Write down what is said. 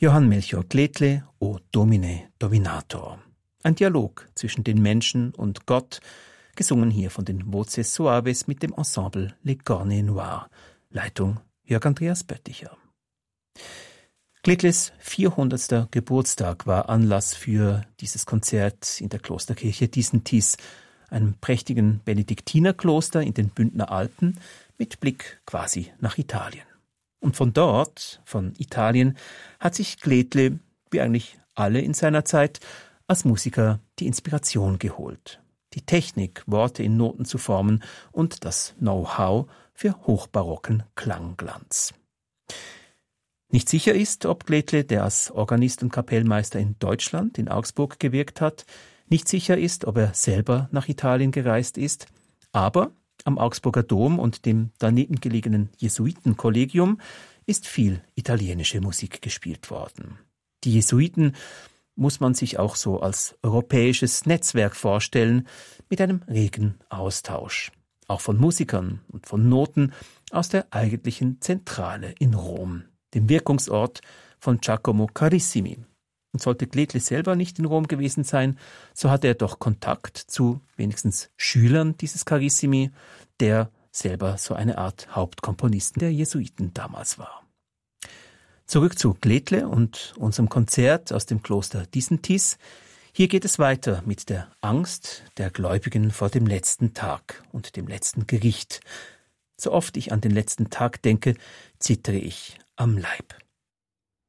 Johann Melchior Gledle, O Domine Dominator. Ein Dialog zwischen den Menschen und Gott, gesungen hier von den Voces Suaves mit dem Ensemble Les Cornets Noirs. Leitung Jörg Andreas Bötticher. Gledles 400. Geburtstag war Anlass für dieses Konzert in der Klosterkirche Disentis, einem prächtigen Benediktinerkloster in den Bündner Alpen mit Blick quasi nach Italien. Und von dort, von Italien, hat sich Gledle, wie eigentlich alle in seiner Zeit, als Musiker die Inspiration geholt. Die Technik, Worte in Noten zu formen und das Know-how für hochbarocken Klangglanz. Nicht sicher ist, ob Gledle, der als Organist und Kapellmeister in Deutschland, in Augsburg gewirkt hat, nicht sicher ist, ob er selber nach Italien gereist ist, aber am Augsburger Dom und dem daneben gelegenen Jesuitenkollegium ist viel italienische Musik gespielt worden. Die Jesuiten muss man sich auch so als europäisches Netzwerk vorstellen, mit einem regen Austausch, auch von Musikern und von Noten aus der eigentlichen Zentrale in Rom, dem Wirkungsort von Giacomo Carissimi. Und sollte Gledle selber nicht in Rom gewesen sein, so hatte er doch Kontakt zu wenigstens Schülern dieses Carissimi, der selber so eine Art Hauptkomponisten der Jesuiten damals war. Zurück zu Gledle und unserem Konzert aus dem Kloster Disentis. Hier geht es weiter mit der Angst der Gläubigen vor dem letzten Tag und dem letzten Gericht. So oft ich an den letzten Tag denke, zittere ich am Leib.